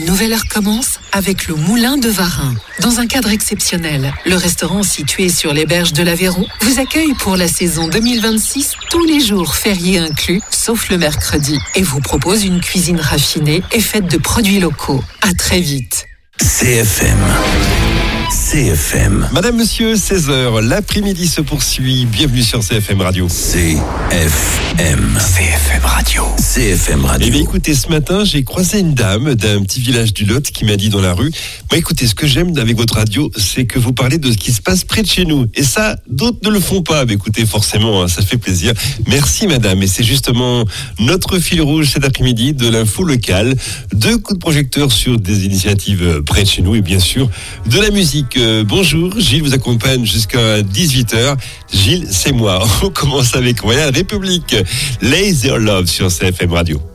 Nouvelle heure commence avec le Moulin de Varin. Dans un cadre exceptionnel, le restaurant situé sur les berges de l'Aveyron vous accueille pour la saison 2026, tous les jours fériés inclus, sauf le mercredi, et vous propose une cuisine raffinée et faite de produits locaux. À très vite. CFM. Madame, monsieur, 16h, l'après-midi se poursuit. Bienvenue sur CFM Radio. CFM Radio. Eh bien, écoutez, ce matin, j'ai croisé une dame d'un petit village du Lot qui m'a dit dans la rue, écoutez, ce que j'aime avec votre radio, c'est que vous parlez de ce qui se passe près de chez nous. Et ça, d'autres ne le font pas. Mais écoutez, forcément, ça fait plaisir. Merci, madame. Et c'est justement notre fil rouge cet après-midi de l'info locale. 2 coups de projecteur sur des initiatives près de chez nous et bien sûr, de la musique. Bonjour, Gilles vous accompagne jusqu'à 18h. Gilles, c'est moi. On commence avec Royal République. Laser Love sur CFM Radio.